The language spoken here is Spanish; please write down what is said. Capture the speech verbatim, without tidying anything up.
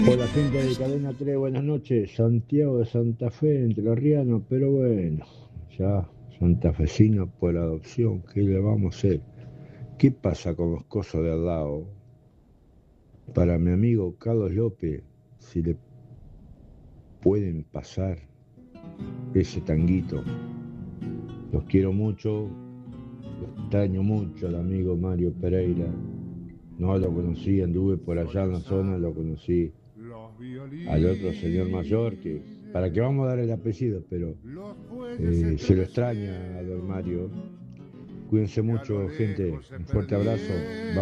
Hola gente de Cadena tres, buenas noches. Santiago de Santa Fe, entrerriano, pero bueno, ya santafesino por adopción, ¿qué le vamos a hacer? ¿Qué pasa con los cosos de al lado? Para mi amigo Carlos López, si le pueden pasar ese tanguito. Los quiero mucho, lo extraño mucho al amigo Mario Pereira. No lo conocí, anduve por allá en la zona, lo conocí al otro señor mayor que, para que vamos a dar el apellido, pero eh, se lo extraña a don Mario. Cuídense mucho, gente. Un fuerte abrazo.